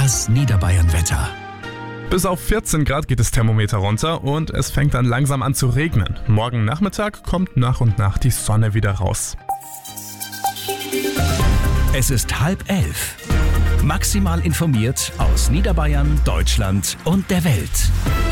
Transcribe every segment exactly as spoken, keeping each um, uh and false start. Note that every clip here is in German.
Das Niederbayern-Wetter. Bis auf vierzehn Grad geht das Thermometer runter und es fängt dann langsam an zu regnen. Morgen Nachmittag kommt nach und nach die Sonne wieder raus. Es ist halb elf. Maximal informiert aus Niederbayern, Deutschland und der Welt.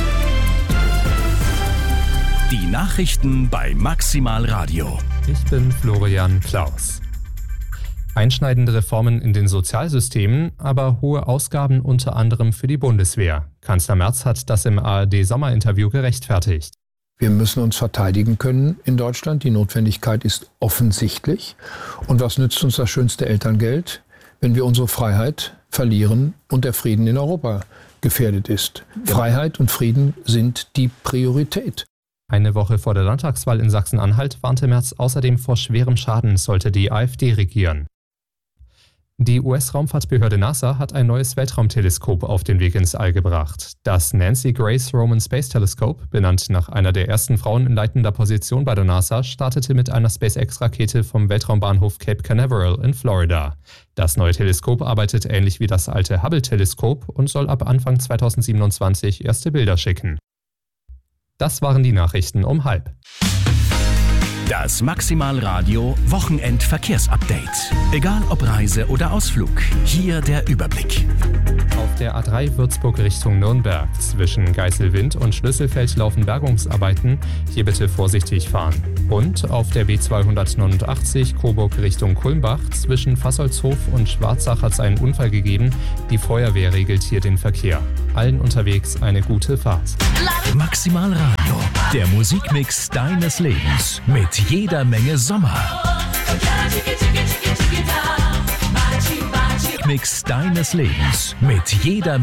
Die Nachrichten bei Maximal Radio. Ich bin Florian Klaus. Einschneidende Reformen in den Sozialsystemen, aber hohe Ausgaben unter anderem für die Bundeswehr. Kanzler Merz hat das im A R D-Sommerinterview gerechtfertigt. Wir müssen uns verteidigen können in Deutschland. Die Notwendigkeit ist offensichtlich. Und was nützt uns das schönste Elterngeld, wenn wir unsere Freiheit verlieren und der Frieden in Europa gefährdet ist? Freiheit und Frieden sind die Priorität. Eine Woche vor der Landtagswahl in Sachsen-Anhalt warnte Merz außerdem vor schwerem Schaden, sollte die AfD regieren. Die U S-Raumfahrtbehörde NASA hat ein neues Weltraumteleskop auf den Weg ins All gebracht. Das Nancy Grace Roman Space Telescope, benannt nach einer der ersten Frauen in leitender Position bei der NASA, startete mit einer SpaceX-Rakete vom Weltraumbahnhof Cape Canaveral in Florida. Das neue Teleskop arbeitet ähnlich wie das alte Hubble-Teleskop und soll ab Anfang zweitausendsiebenundzwanzig erste Bilder schicken. Das waren die Nachrichten um halb. Das Maximal Radio Wochenend-Verkehrsupdate. Egal ob Reise oder Ausflug, hier der Überblick. Auf der A drei Würzburg Richtung Nürnberg zwischen Geiselwind und Schlüsselfeld laufen Bergungsarbeiten. Hier bitte vorsichtig fahren. Und auf der B zweihundertneunundachtzig Coburg Richtung Kulmbach zwischen Fassolzhof und Schwarzach hat es einen Unfall gegeben. Die Feuerwehr regelt hier den Verkehr. Allen unterwegs eine gute Fahrt. Maximal Radio, der Musikmix deines Lebens mit jeder Menge Sommer. Mix deines Lebens mit jeder